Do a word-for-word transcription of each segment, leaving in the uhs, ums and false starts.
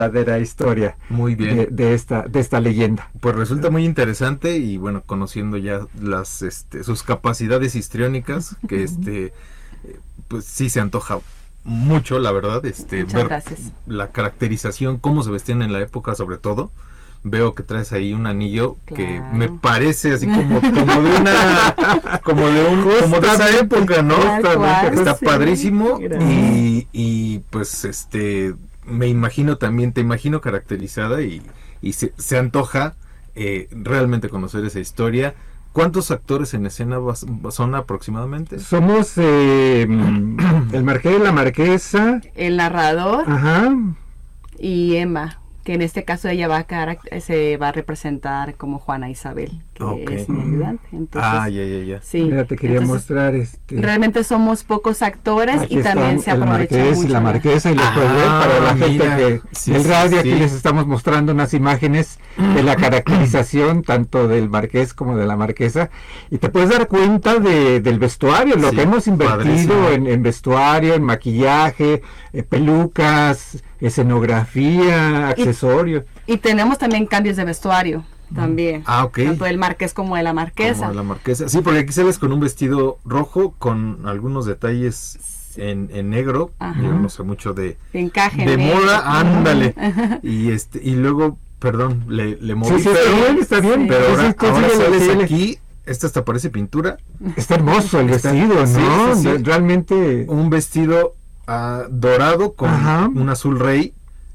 verdadera historia Muy bien. De, de esta de esta leyenda. Pues resulta muy interesante y bueno, conociendo ya las este, sus capacidades histriónicas, que este pues sí se antoja mucho, la verdad, este Muchas ver gracias. la caracterización, cómo se vestían en la época, sobre todo. Veo que traes ahí un anillo que Claro. me parece así como, como de una como de un como de esa época, ¿no? Tal cual, Está sí. padrísimo Gracias. y, y pues este me imagino también, te imagino caracterizada y, y se, se antoja eh, realmente conocer esa historia. ¿Cuántos actores en escena vas- son aproximadamente? Somos eh, el Marqués, la Marquesa, El narrador ajá, y Emma, que en este caso ella va a carac- se va a representar como Juana Isabel, que Ok. es mi ayudante. Entonces, Ah, ya, ya, ya. sí. mira, te quería Entonces, mostrar este. realmente somos pocos actores Aquí y también están se el aprovecha Marqués mucho y la la- Marquesa y los Ah, puedes ver para la gente mira. que Sí, el sí, radio aquí sí. les estamos mostrando unas imágenes de la caracterización tanto del Marqués como de la Marquesa y te puedes dar cuenta de, del vestuario, lo Sí, que hemos invertido padrísimo. en, en vestuario, en maquillaje, eh, pelucas, escenografía, accesorios. Y tenemos también cambios de vestuario también. Ah, ok. Tanto del Marqués como de la Marquesa. Como la marquesa. Sí, porque aquí sales con un vestido rojo con algunos detalles en, en negro. Ajá. Yo no sé mucho de, De encaje. de negro. moda, ándale. Y este y luego, perdón, le, le moví, Sí, sí, está pero, bien, está bien. pero Sí, ahora, sí, tú ahora síguele, sales síguele. aquí, esta hasta parece pintura, Está hermoso el Está- vestido, sí, ¿no? sí, sí. De- Realmente. un vestido ah, dorado con Ajá. un azul rey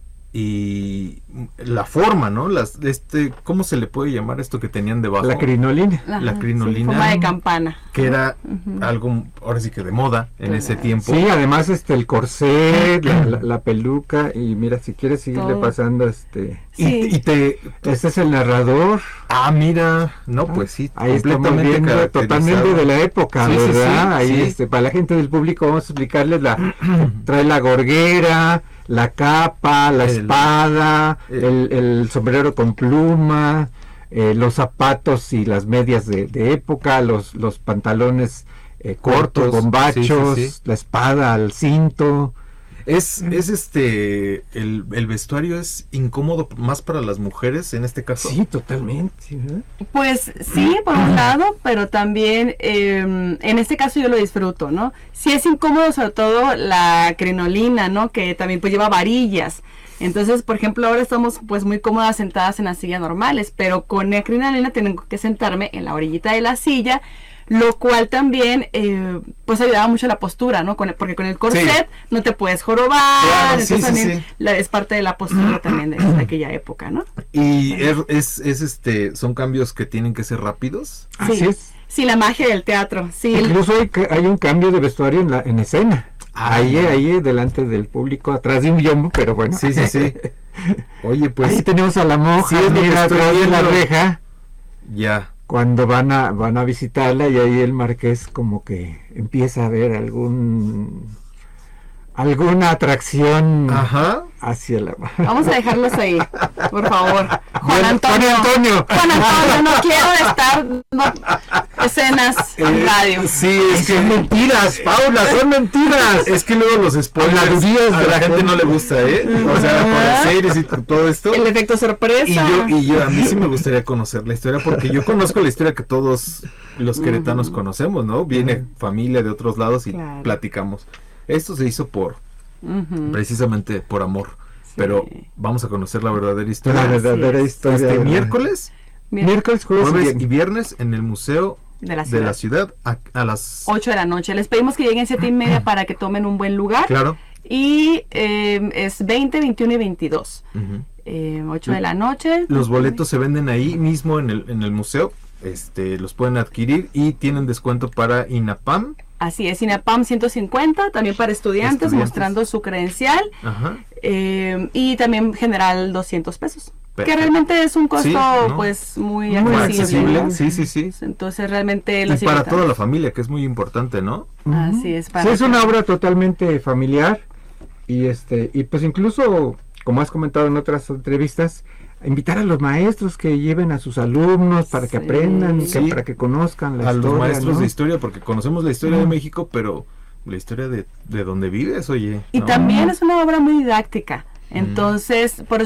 y la forma, ¿no? Las, este, ¿cómo se le puede llamar esto que tenían debajo? La crinolina. Ajá, la sí, crinolina. forma de campana. Que era Ujú. algo, ahora sí que de moda en Claro. ese tiempo. Sí, además este el corset, la, la- la peluca y mira, si quieres seguirle Todo. pasando este. Y, Sí. y te, Este es el narrador. ah, mira, no, pues sí, Ahí estamos completamente viendo caracterizado. totalmente de la época, Sí, sí, ¿verdad? sí, Ahí sí. este, para la gente del público vamos a explicarles la trae la gorguera, la capa, la El- espada, el- el, el sombrero con pluma, eh, los zapatos y las medias de, de época, los, los pantalones eh, cortos, Cortos, bombachos, sí, sí, sí. la espada al cinto. Es, es este, el, el vestuario es incómodo más para las mujeres en este caso. Sí, totalmente. ¿verdad? Pues sí, por un lado, pero también eh, en este caso yo lo disfruto, ¿no? Sí es incómodo sobre todo la crinolina, ¿no? Que también pues lleva varillas. Entonces, por ejemplo, ahora estamos pues muy cómodas sentadas en las sillas normales, pero con la crinolina tengo que sentarme en la orillita de la silla, lo cual también eh, pues ayudaba mucho a la postura, ¿no? Con el- porque con el corset no te puedes jorobar, Claro, sí, entonces sí, también sí. la- es parte de la postura también de, de aquella época, ¿no? Y es, es, es, este, son cambios que tienen que ser rápidos. Así Sí. es. Sí, la magia del teatro, sí. el- Incluso hay, ca- hay un cambio de vestuario en, la, en escena. Ah, ahí, ya. ahí, delante del público, atrás de un yombo, pero bueno. Sí, sí, sí. Oye, pues Ahí tenemos a la monja, sí, es lo que mira, estoy atrás de la viendo. reja, ya. cuando van a, van a visitarla y ahí el marqués como que empieza a ver algún alguna atracción Ajá. hacia la... Vamos a dejarlos ahí, por favor. Juan Bueno, Antonio. Juan Antonio. Juan Antonio, no quiero estar no, escenas en Eh, radio. Sí, es Son que mentiras, Paula, son mentiras. es que luego los spoilers Habladurías a de la la gente gente. no le gusta, ¿eh? O sea, con las series y con todo esto. El efecto sorpresa. Y yo, y yo, a mí sí me gustaría conocer la historia, porque yo conozco la historia que todos los queretanos conocemos, ¿no? Viene familia de otros lados y Claro. platicamos. Esto se hizo por, Ujú. precisamente por amor, pero vamos a conocer la verdadera historia. La verdadera es. historia. Este ¿verdad? miércoles, Mira, Miércoles, jueves y jueves y viernes. viernes en el Museo de la de ciudad. la Ciudad a, a las... ocho de la noche. Les pedimos que lleguen siete y media para que tomen un buen lugar. Claro. Y eh, es veinte, veintiuno y veintidós. Ujú. Eh, ocho de la noche. Los boletos se venden ahí mismo en el, en el museo. Este, los pueden adquirir y tienen descuento para INAPAM. Así es, INAPAM ciento cincuenta, también para estudiantes, Estudiantes. mostrando su credencial. Ajá. eh, y también general doscientos pesos. Perfecto. Que realmente es un costo Sí, ¿no? pues muy Muy Muy accesible. accesible. ¿no? Sí, sí, sí. Entonces realmente Y los para invitamos. toda la familia, que es muy importante, ¿no? Así es. Para Sí, es que- una obra totalmente familiar y este y pues incluso, como has comentado en otras entrevistas, invitar a los maestros que lleven a sus alumnos para que Sí. aprendan, que- Sí. para que conozcan la A historia, los maestros ¿no? de historia, porque conocemos la historia de Mm. México, pero la historia de, de donde vives, oye. Y ¿no? también es una obra muy didáctica. Entonces, por